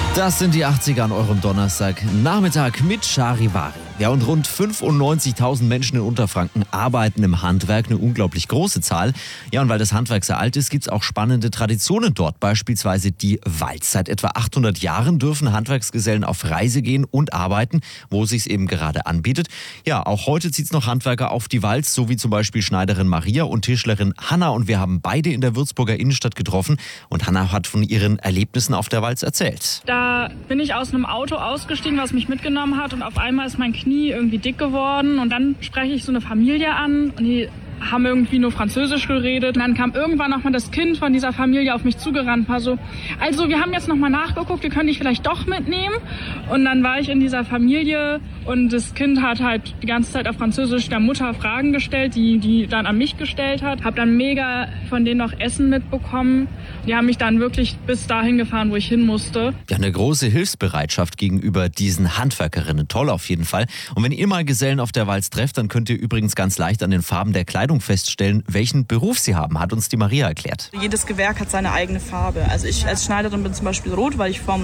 Das sind die 80er an eurem Donnerstagnachmittag mit Charivari. Ja, und rund 95.000 Menschen in Unterfranken arbeiten im Handwerk, eine unglaublich große Zahl. Ja, und weil das Handwerk sehr alt ist, gibt es auch spannende Traditionen dort, beispielsweise die Walz. Seit etwa 800 Jahren dürfen Handwerksgesellen auf Reise gehen und arbeiten, wo es sich eben gerade anbietet. Ja, auch heute zieht es noch Handwerker auf die Walz, so wie zum Beispiel Schneiderin Maria und Tischlerin Hanna. Und wir haben beide in der Würzburger Innenstadt getroffen und Hanna hat von ihren Erlebnissen auf der Walz erzählt. Da bin ich aus einem Auto ausgestiegen, was mich mitgenommen hat, und auf einmal ist mein Knie irgendwie dick geworden und dann spreche ich so eine Familie an und die haben irgendwie nur Französisch geredet. Und dann kam irgendwann nochmal das Kind von dieser Familie auf mich zugerannt, war so, also wir haben jetzt nochmal nachgeguckt, wir können dich vielleicht doch mitnehmen. Und dann war ich in dieser Familie und das Kind hat halt die ganze Zeit auf Französisch der Mutter Fragen gestellt, die dann an mich gestellt hat. Hab dann mega von denen noch Essen mitbekommen. Die haben mich dann wirklich bis dahin gefahren, wo ich hin musste. Ja, eine große Hilfsbereitschaft gegenüber diesen Handwerkerinnen. Toll auf jeden Fall. Und wenn ihr mal Gesellen auf der Walz trefft, dann könnt ihr übrigens ganz leicht an den Farben der Kleidung feststellen, welchen Beruf sie haben, hat uns die Maria erklärt. Jedes Gewerk hat seine eigene Farbe. Also ich als Schneiderin bin zum Beispiel rot, weil ich Form